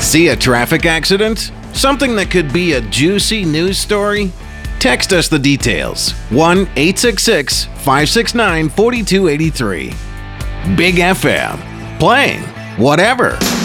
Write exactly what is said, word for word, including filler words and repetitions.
See a traffic accident? Something that could be a juicy news story? Text us the details. one eight six six, five six nine, four two eight three. Big F M. Playing whatever.